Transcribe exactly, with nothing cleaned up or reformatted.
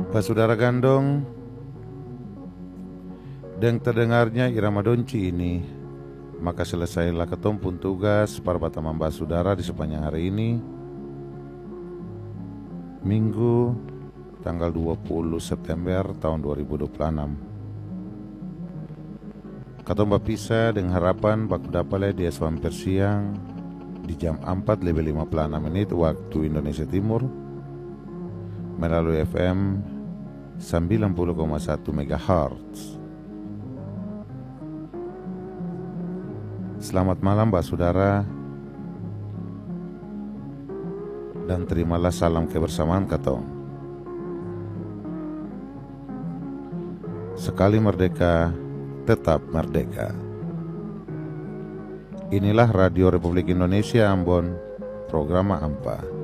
Pak Saudara Gandong, dengan terdengarnya irama donci ini, maka selesailah ketumpun tugas para bataman Mbak Saudara di sepanjang hari ini, Minggu tanggal dua puluh September tahun dua ribu dua puluh enam. Katong berpisah dengan harapan baku dapat di hampir siang di jam empat lebih lima puluh enam menit waktu Indonesia Timur melalui F M sembilan puluh koma satu megahertz. Selamat malam Mbak Saudara, dan terimalah salam kebersamaan katong. Sekali merdeka, tetap merdeka. Inilah Radio Republik Indonesia Ambon, program AMPA.